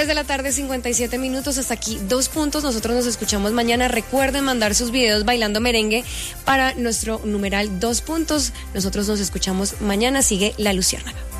3 de la tarde, 57 minutos. Hasta aquí, 2 puntos. Nosotros nos escuchamos mañana. Recuerden mandar sus videos bailando merengue para nuestro numeral 2 puntos. Nosotros nos escuchamos mañana. Sigue La Luciérnaga.